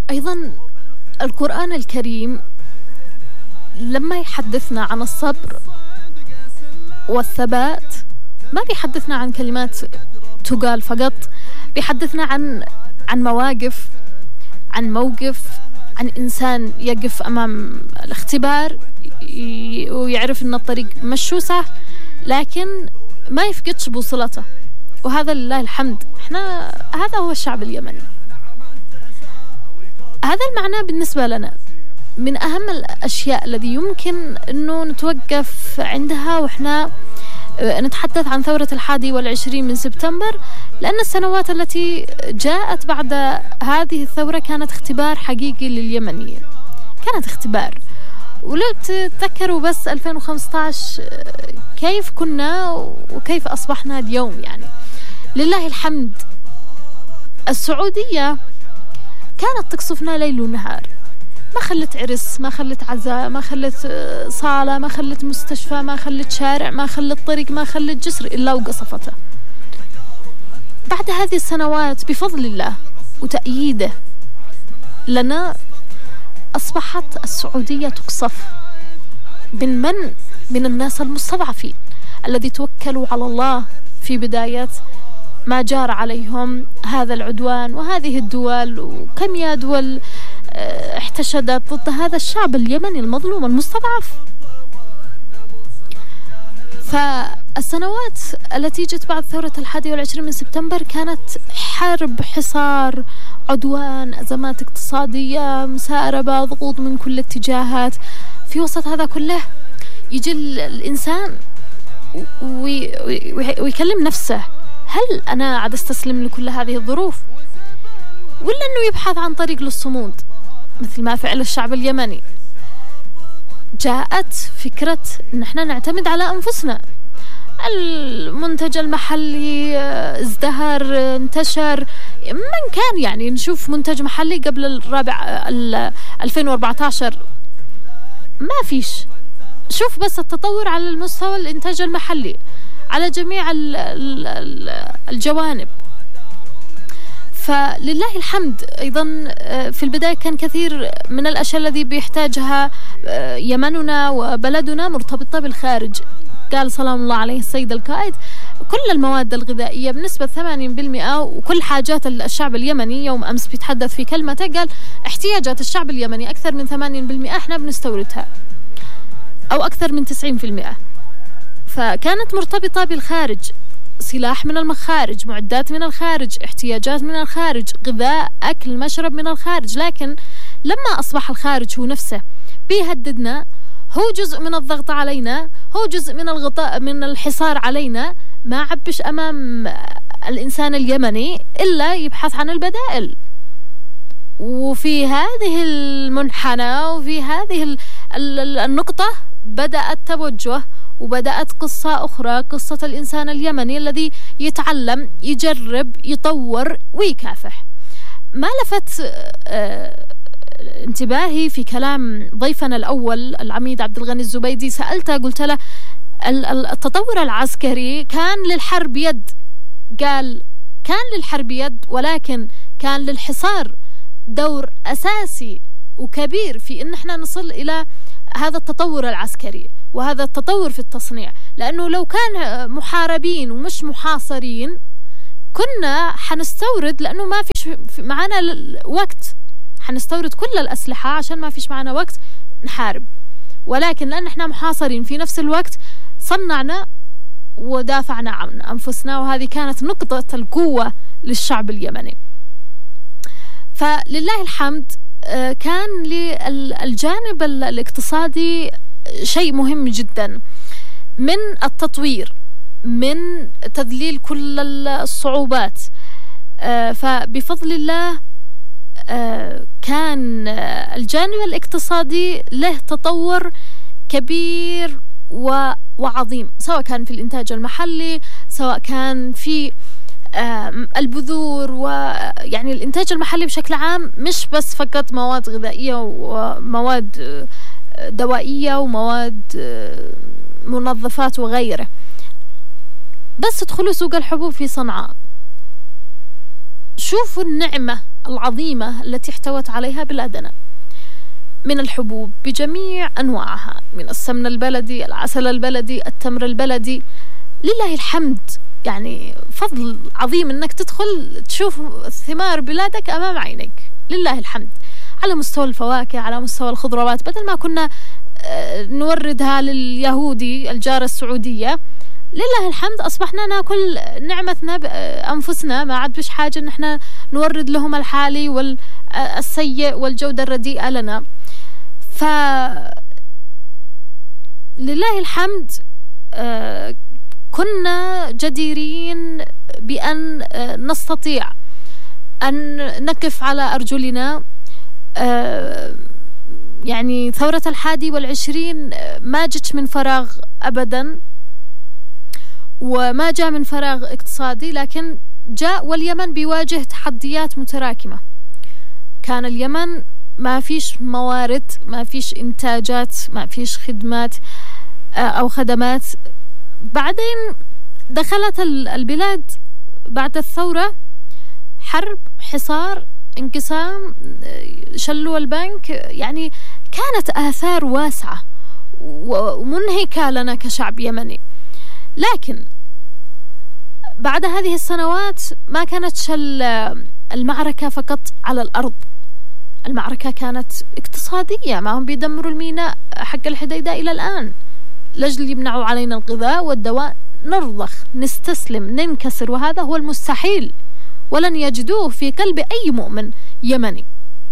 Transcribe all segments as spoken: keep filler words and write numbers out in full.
أيضا القرآن الكريم لما يحدثنا عن الصبر والثبات ما بيحدثنا عن كلمات تقال فقط، بيحدثنا عن عن مواقف، عن موقف، عن إنسان يقف أمام الاختبار ويعرف أن الطريق مشوسة لكن ما يفقدش بوصلته، وهذا لله الحمد. احنا هذا هو الشعب اليمني. هذا المعنى بالنسبة لنا من أهم الأشياء الذي يمكن أنه نتوقف عندها وإحنا نتحدث عن ثورة الحادي والعشرين من سبتمبر، لأن السنوات التي جاءت بعد هذه الثورة كانت اختبار حقيقي لليمنيين، كانت اختبار. ولو تتذكروا بس ألفين وخمسة عشر كيف كنا وكيف أصبحنا اليوم، يعني لله الحمد. السعودية كانت تقصفنا ليل ونهار، ما خلت عرس، ما خلت عزاء، ما خلت صالة، ما خلت مستشفى، ما خلت شارع، ما خلت طريق، ما خلت جسر إلا وقصفته. بعد هذه السنوات بفضل الله وتأييده لنا أصبحت السعودية تقصف من من من الناس المستضعفين الذي توكلوا على الله في بداية ما جار عليهم هذا العدوان وهذه الدول، وكم يا دول احتشدت ضد هذا الشعب اليمني المظلوم المستضعف. فالسنوات التي جت بعد ثورة الحادي والعشرين من سبتمبر كانت حرب، حصار، عدوان، أزمات اقتصادية، مساربة، ضغوط من كل الاتجاهات. في وسط هذا كله يجي الإنسان ويكلم نفسه، هل أنا عاد أستسلم لكل هذه الظروف، ولا أنه يبحث عن طريق للصمود مثل ما فعل الشعب اليمني؟ جاءت فكرة أن احنا نعتمد على أنفسنا. المنتج المحلي ازدهر، انتشر، من كان يعني نشوف منتج محلي قبل الرابع ألفين وأربعة عشر ما فيش. شوف بس التطور على المستوى الانتاج المحلي على جميع الجوانب. فلله الحمد. أيضا في البداية كان كثير من الأشياء الذي بيحتاجها يمننا وبلدنا مرتبطة بالخارج. قال سلام الله عليه السيد القائد كل المواد الغذائية بنسبة ثمانين بالمئة وكل حاجات الشعب اليمني، يوم أمس بيتحدث في كلمته قال احتياجات الشعب اليمني أكثر من ثمانين بالمئة احنا بنستوردها، أو أكثر من تسعين بالمئة. فكانت مرتبطة بالخارج، سلاح من المخارج، معدات من الخارج، احتياجات من الخارج، غذاء، أكل، مشرب من الخارج. لكن لما أصبح الخارج هو نفسه بيهددنا، هو جزء من الضغط علينا، هو جزء من الغطاء من الحصار علينا، ما عبش أمام الإنسان اليمني إلا يبحث عن البدائل. وفي هذه المنحنى وفي هذه النقطة بدأ التوجه وبدأت قصة أخرى، قصة الإنسان اليمني الذي يتعلم، يجرب، يطور ويكافح. ما لفت اه انتباهي في كلام ضيفنا الأول العميد عبد الغني الزبيدي، سألته قلت له التطور العسكري كان للحرب يد، قال كان للحرب يد ولكن كان للحصار دور أساسي وكبير في إن احنا نصل إلى هذا التطور العسكري وهذا التطور في التصنيع. لأنه لو كان محاربين ومش محاصرين كنا حنستورد، لأنه ما فيش معنا وقت، حنستورد كل الأسلحة عشان ما فيش معنا وقت نحارب. ولكن لأن احنا محاصرين في نفس الوقت صنعنا ودافعنا عن أنفسنا، وهذه كانت نقطة القوة للشعب اليمني. فلله الحمد كان للجانب الاقتصادي شيء مهم جدا من التطوير، من تذليل كل الصعوبات. فبفضل الله كان الجانب الاقتصادي له تطور كبير وعظيم، سواء كان في الإنتاج المحلي، سواء كان في البذور، ويعني الإنتاج المحلي بشكل عام مش بس فقط مواد غذائية ومواد دوائية ومواد منظفات وغيره. بس ادخلوا سوق الحبوب في صنعاء، شوفوا النعمة العظيمة التي احتوت عليها بلادنا من الحبوب بجميع أنواعها، من السمن البلدي، العسل البلدي، التمر البلدي. لله الحمد، يعني فضل عظيم أنك تدخل تشوف ثمار بلادك أمام عينك. لله الحمد. على مستوى الفواكه، على مستوى الخضروات، بدل ما كنا نوردها لليهودي الجارة السعودية، لله الحمد أصبحنا ناكل نعمتنا بأنفسنا، ما عاد بش حاجة نحن نورد لهم الحالي والسيء والجودة الرديئة لنا. ف لله الحمد كنا جديرين بأن نستطيع أن نقف على أرجلنا. يعني ثورة الحادي والعشرين ما جت من فراغ أبدا، وما جاء من فراغ اقتصادي، لكن جاء واليمن بيواجه تحديات متراكمة. كان اليمن ما فيش موارد، ما فيش إنتاجات، ما فيش خدمات أو خدمات. بعدين دخلت البلاد بعد الثورة حرب، حصار، انقسام، شلوا البنك. يعني كانت آثار واسعة ومنهكة لنا كشعب يمني. لكن بعد هذه السنوات ما كانت شل المعركة فقط على الأرض، المعركة كانت اقتصادية. ما هم بيدمروا الميناء حق الحديدة إلى الآن لجل يمنعوا علينا الغذاء والدواء، نرضخ، نستسلم، ننكسر، وهذا هو المستحيل ولن يجدوه في قلب أي مؤمن يمني.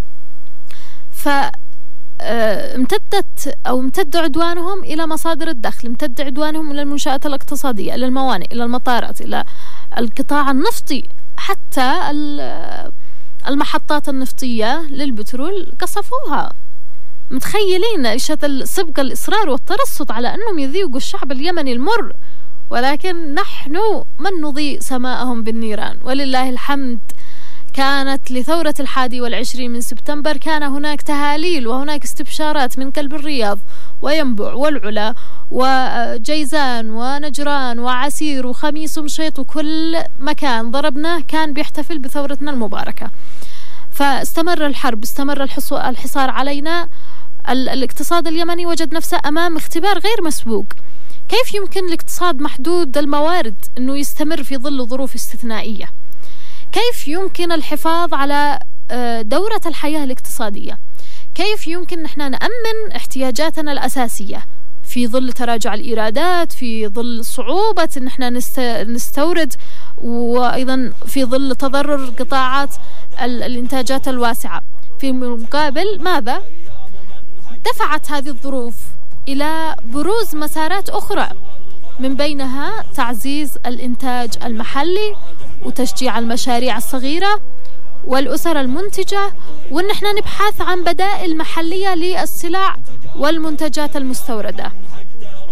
فامتدت أو امتد عدوانهم إلى مصادر الدخل، امتد عدوانهم إلى المنشآت الاقتصادية، إلى الموانئ، إلى المطارات، إلى القطاع النفطي، حتى المحطات النفطية للبترول قصفوها. متخيلين إيش السبق، الإصرار والترصد على أنهم يذيقوا الشعب اليمني المر، ولكن نحن من نضيء سماءهم بالنيران. ولله الحمد كانت لثورة الحادي والعشرين من سبتمبر كان هناك تهاليل وهناك استبشارات من قلب الرياض وينبع والعلا وجيزان ونجران وعسير وخميس ومشيط، وكل مكان ضربناه كان بيحتفل بثورتنا المباركة. فاستمر الحرب، استمر الحصار علينا. الاقتصاد اليمني وجد نفسه أمام اختبار غير مسبوق. كيف يمكن الاقتصاد محدود الموارد أنه يستمر في ظل ظروف استثنائية؟ كيف يمكن الحفاظ على دورة الحياة الاقتصادية؟ كيف يمكن نحن نأمن احتياجاتنا الأساسية في ظل تراجع الإيرادات، في ظل صعوبة أن نحن نستورد، وأيضا في ظل تضرر قطاعات الإنتاجات الواسعة؟ في مقابل ماذا؟ دفعت هذه الظروف إلى بروز مسارات أخرى، من بينها تعزيز الإنتاج المحلي وتشجيع المشاريع الصغيرة والأسر المنتجة، وإن احنا نبحث عن بدائل محلية للسلع والمنتجات المستوردة.